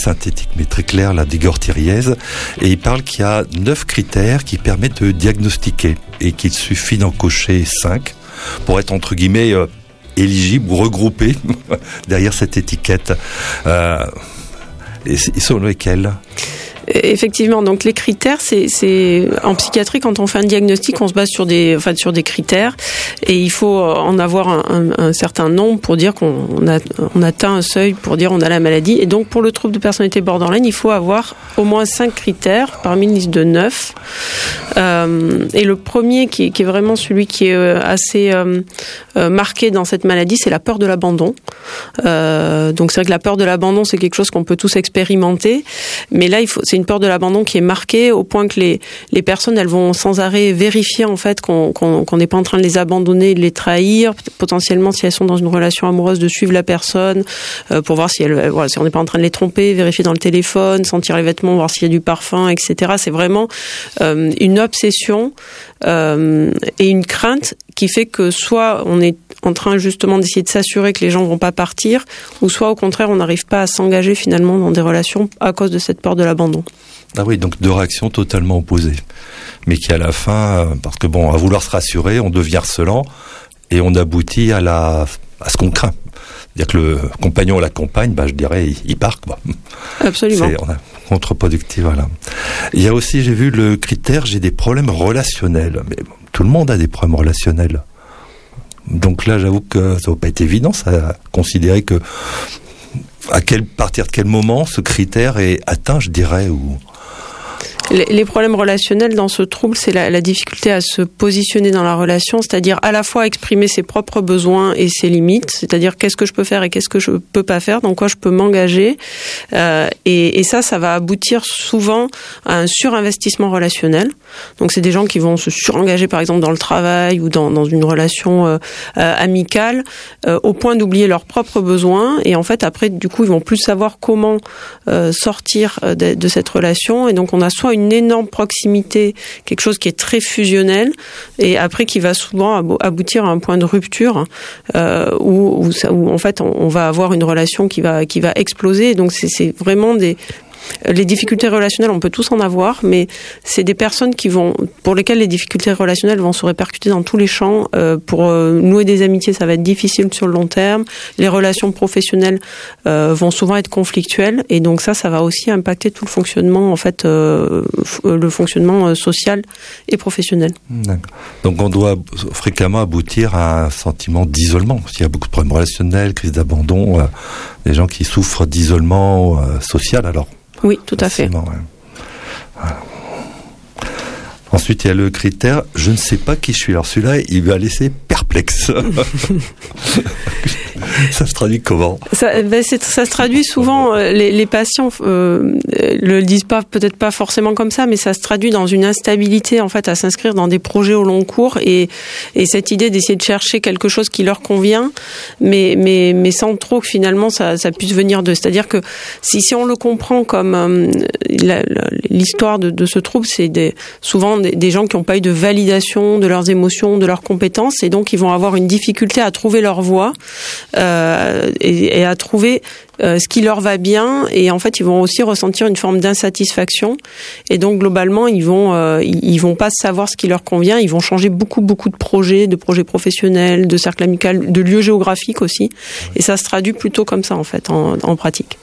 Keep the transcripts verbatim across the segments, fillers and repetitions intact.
synthétique mais très clair, la d'Igor-Thiriez, et il parle qu'il y a neuf critères qui permettent de diagnostiquer et qu'il suffit d'en cocher cinq pour être entre guillemets euh, éligible ou regroupé derrière cette étiquette. Euh, et ils sont lesquels ? Effectivement, donc les critères, c'est, c'est en psychiatrie quand on fait un diagnostic, on se base sur des, enfin sur des critères, et il faut en avoir un, un, un certain nombre pour dire qu'on a, on atteint un seuil pour dire on a la maladie. Et donc pour le trouble de personnalité borderline, il faut avoir au moins cinq critères parmi une liste de neuf. Euh, et le premier qui, qui est vraiment celui qui est assez euh, euh, marqué dans cette maladie, c'est la peur de l'abandon. Euh, donc c'est vrai que la peur de l'abandon, c'est quelque chose qu'on peut tous expérimenter, mais là il faut, c'est une peur de l'abandon qui est marquée au point que les les personnes, elles vont sans arrêt vérifier en fait qu'on qu'on qu'on n'est pas en train de les abandonner, de les trahir, potentiellement si elles sont dans une relation amoureuse de suivre la personne euh, pour voir si elle voilà, si on n'est pas en train de les tromper, vérifier dans le téléphone, sentir les vêtements, voir s'il y a du parfum, et cetera. C'est vraiment euh, une obsession euh, et une crainte qui fait que soit on est en train justement d'essayer de s'assurer que les gens vont pas partir, ou soit au contraire on n'arrive pas à s'engager finalement dans des relations à cause de cette peur de l'abandon. Ah oui, donc deux réactions totalement opposées, mais qui à la fin, parce que bon, à vouloir se rassurer, on devient harcelant et on aboutit à la à ce qu'on craint. C'est-à-dire que le compagnon ou la compagne, bah, je dirais, il, il part, quoi. Absolument. C'est on a, contre-productif, voilà. Il y a aussi, j'ai vu le critère, j'ai des problèmes relationnels. Mais bon, tout le monde a des problèmes relationnels. Donc là, j'avoue que ça va pas être évident, ça, à considérer que à quel partir de quel moment ce critère est atteint, je dirais, ou Les, les problèmes relationnels dans ce trouble, c'est la, la difficulté à se positionner dans la relation, c'est-à-dire à la fois exprimer ses propres besoins et ses limites, c'est-à-dire qu'est-ce que je peux faire et qu'est-ce que je peux pas faire, dans quoi je peux m'engager. Euh, et, et ça, ça va aboutir souvent à un surinvestissement relationnel. Donc c'est des gens qui vont se surengager, par exemple, dans le travail ou dans, dans une relation euh, euh, amicale, euh, au point d'oublier leurs propres besoins. Et en fait, après, du coup, ils vont plus savoir comment euh, sortir de, de cette relation. Et donc, on a soit une énorme proximité, quelque chose qui est très fusionnel, et après qui va souvent aboutir à un point de rupture euh, où, où, ça, où en fait on, on va avoir une relation qui va qui va exploser. Donc c'est, c'est vraiment des les difficultés relationnelles, on peut tous en avoir, mais c'est des personnes qui vont, pour lesquelles les difficultés relationnelles vont se répercuter dans tous les champs. Euh, pour euh, nouer des amitiés, ça va être difficile sur le long terme. Les relations professionnelles euh, vont souvent être conflictuelles, et donc ça, ça va aussi impacter tout le fonctionnement, en fait, euh, le fonctionnement social et professionnel. D'accord. Donc on doit fréquemment aboutir à un sentiment d'isolement. Il y a beaucoup de problèmes relationnels, crise d'abandon, euh, des gens qui souffrent d'isolement euh, social, alors. Oui, tout à fait. Ouais. Voilà. Ensuite, il y a le critère « je ne sais pas qui je suis ». Alors celui-là, il va laisser perplexe. Ça se traduit comment ? ça, ben c'est, ça se traduit souvent, euh, les, les patients euh, le disent pas, peut-être pas forcément comme ça, mais ça se traduit dans une instabilité en fait à s'inscrire dans des projets au long cours, et, et cette idée d'essayer de chercher quelque chose qui leur convient, mais, mais, mais sans trop que finalement ça, ça puisse venir d'eux. C'est-à-dire que si, si on le comprend comme euh, la, la, l'histoire de, de ce trouble, c'est des, souvent des, des gens qui n'ont pas eu de validation de leurs émotions, de leurs compétences, et donc ils vont avoir une difficulté à trouver leur voie. Euh, et, et à trouver euh, ce qui leur va bien, et en fait ils vont aussi ressentir une forme d'insatisfaction, et donc globalement ils vont euh, ils vont pas savoir ce qui leur convient, ils vont changer beaucoup beaucoup de projets, de projets professionnels, de cercle amical, de lieux géographiques aussi, et ça se traduit plutôt comme ça en fait en, en pratique.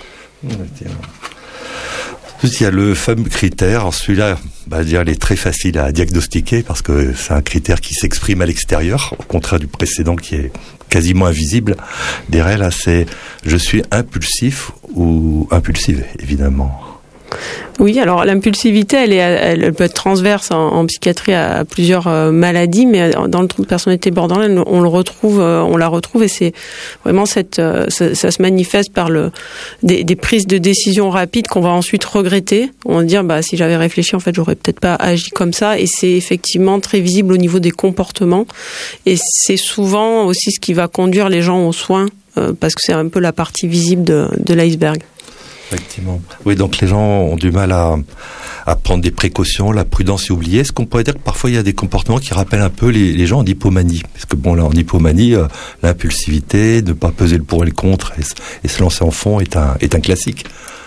Il y a le fameux critère, alors celui-là, bah, dire, il est très facile à diagnostiquer parce que c'est un critère qui s'exprime à l'extérieur, au contraire du précédent qui est quasiment invisible. Derrière, là, c'est je suis impulsif ou impulsive, évidemment. Oui, alors l'impulsivité, elle, est, elle peut être transverse en, en psychiatrie à, à plusieurs euh, maladies, mais dans le trouble de personnalité borderline, on le retrouve, euh, on la retrouve, et c'est vraiment cette, euh, ça, ça se manifeste par le des, des prises de décision rapides qu'on va ensuite regretter. On va dire, bah si j'avais réfléchi, en fait, j'aurais peut-être pas agi comme ça, et c'est effectivement très visible au niveau des comportements, et c'est souvent aussi ce qui va conduire les gens aux soins, euh, parce que c'est un peu la partie visible de, de l'iceberg. Effectivement. Oui, donc les gens ont du mal à, à prendre des précautions, la prudence est oubliée. Est-ce qu'on pourrait dire que parfois il y a des comportements qui rappellent un peu les, les gens en hypomanie ? Parce que bon, là, en hypomanie, euh, l'impulsivité, ne pas peser le pour et le contre et, et se lancer en fond est un, est un classique.